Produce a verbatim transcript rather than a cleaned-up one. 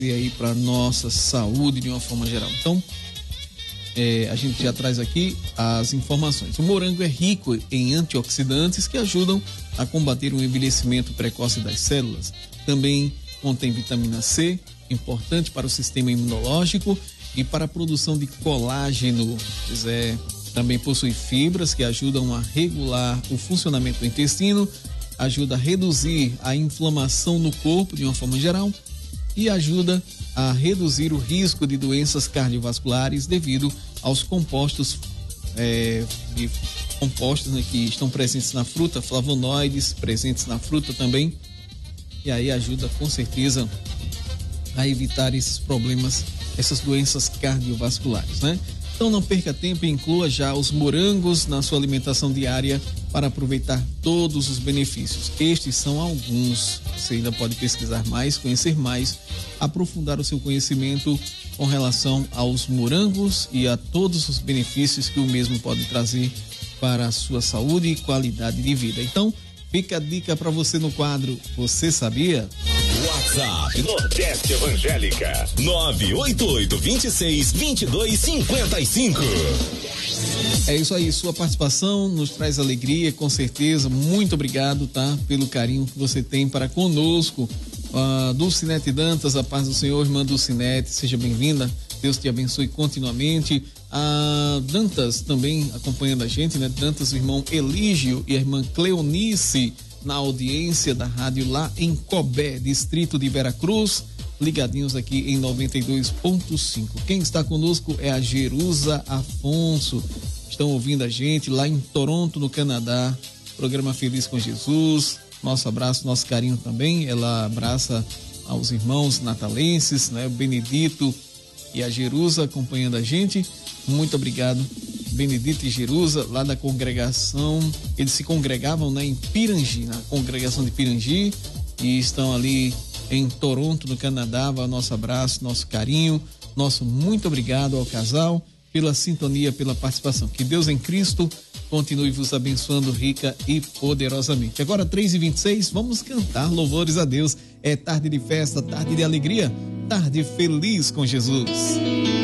e aí para nossa saúde de uma forma geral. Então, é, a gente já traz aqui as informações. O morango é rico em antioxidantes que ajudam a combater o envelhecimento precoce das células. Também contém vitamina C, importante para o sistema imunológico e para a produção de colágeno. Pois é, também possui fibras que ajudam a regular o funcionamento do intestino, ajuda a reduzir a inflamação no corpo de uma forma geral e ajuda a reduzir o risco de doenças cardiovasculares devido aos compostos, é, de, compostos né, que estão presentes na fruta, flavonoides presentes na fruta também, e aí ajuda com certeza a evitar esses problemas, essas doenças cardiovasculares, né? Então não perca tempo e inclua já os morangos na sua alimentação diária para aproveitar todos os benefícios. Estes são alguns. Você ainda pode pesquisar mais, conhecer mais, aprofundar o seu conhecimento com relação aos morangos e a todos os benefícios que o mesmo pode trazer para a sua saúde e qualidade de vida. Então, fica a dica para você no quadro Você Sabia? WhatsApp Nordeste Evangélica nove oito oito, dois seis, dois dois cinco cinco. É isso aí, sua participação nos traz alegria, com certeza. Muito obrigado, tá? Pelo carinho que você tem para conosco. Uh, Dulcinete Dantas, a paz do Senhor, irmã Dulcinete, seja bem-vinda. Deus te abençoe continuamente. A uh, Dantas também acompanhando a gente, né? Dantas, o irmão Elígio e a irmã Cleonice na audiência da rádio lá em Cobé, distrito de Veracruz, ligadinhos aqui em noventa e dois ponto cinco. Quem está conosco é a Jerusa Afonso. Estão ouvindo a gente lá em Toronto, no Canadá. Programa Feliz com Jesus. Nosso abraço, nosso carinho também. Ela abraça aos irmãos natalenses, né? O Benedito e a Jerusa acompanhando a gente. Muito obrigado, Benedito e Jerusa, lá da congregação. Eles se congregavam, né, em Pirangi, na congregação de Pirangi, e estão ali em Toronto, no Canadá. Vai o nosso abraço, nosso carinho, nosso muito obrigado ao casal pela sintonia, pela participação. Que Deus em Cristo continue vos abençoando rica e poderosamente. Agora, três e vinte e seis, vamos cantar louvores a Deus. É tarde de festa, tarde de alegria, tarde feliz com Jesus.